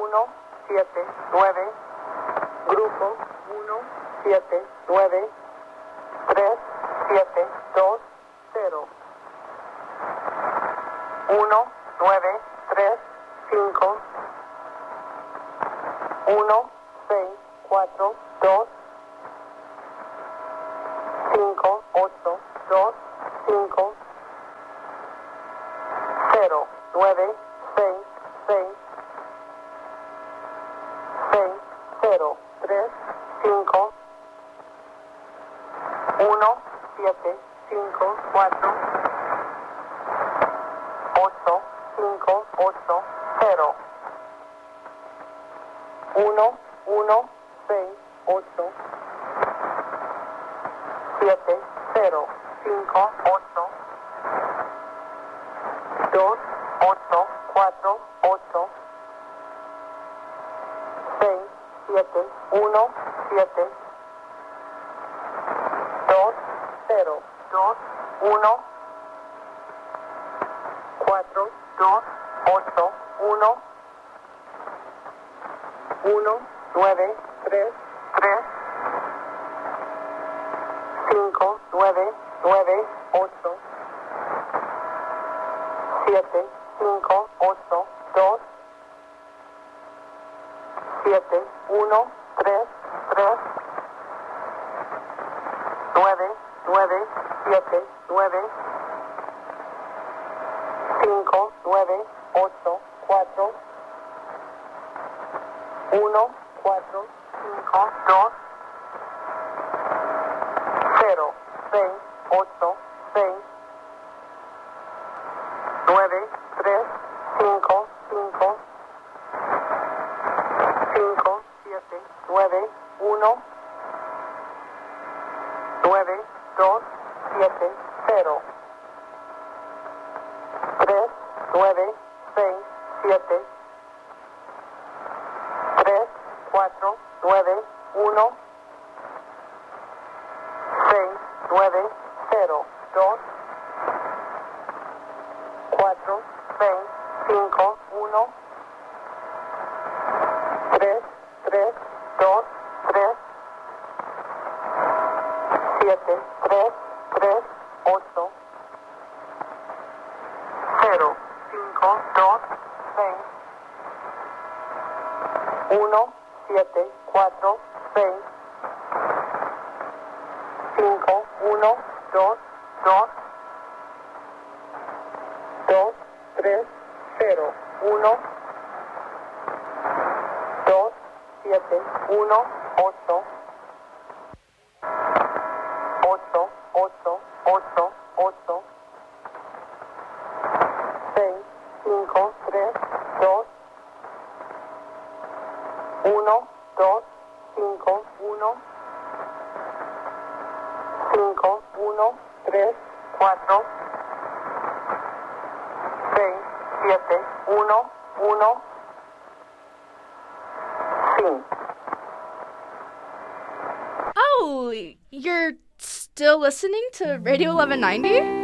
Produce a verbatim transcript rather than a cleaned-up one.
uno, siete, nueve. Grupo uno, siete, nueve, tres, siete, dos, cero. uno, nueve, tres, cinco. uno, seis, cuatro, dos. cinco, ocho, dos, cinco. cero, nueve, seis, seis. seis, cero, tres, cinco. uno, siete, cinco, cuatro. ocho, cinco, ocho, cero. uno, uno, seis, ocho. siete, cero, cinco, ocho. dos, ocho, cuatro, ocho. seis, siete, uno, siete. dos, cero, dos, uno. cuatro, dos, ocho, uno. uno, nueve, tres, tres. cinco, nueve, nueve, ocho. siete, cinco, ocho, dos. siete, uno, tres, tres. nueve, nueve, siete, nueve. cinco, nueve, ocho, cuatro. uno, cuatro, cinco, dos. cero, seis, ocho, seis. nueve, tres, cinco, cinco. cinco, siete, nueve, uno. nueve, dos, siete, cero. tres, nueve, seis, siete. tres, cuatro, nueve, uno. seis, nueve, cero, dos. cuatro, seis, cinco, uno. tres, tres, dos, tres. siete, tres, tres, ocho. cero, cinco, dos, seis. uno, siete, cuatro, seis. cinco, uno, dos, dos. dos, tres, cero, uno. dos, siete, uno, ocho. ocho, ocho, ocho, ocho. seis, cinco, tres, dos. uno, dos, cinco, uno. cinco, uno, tres, cuatro. seis, siete, uno, uno. cinco. Oh, you're still listening to Radio eleven ninety?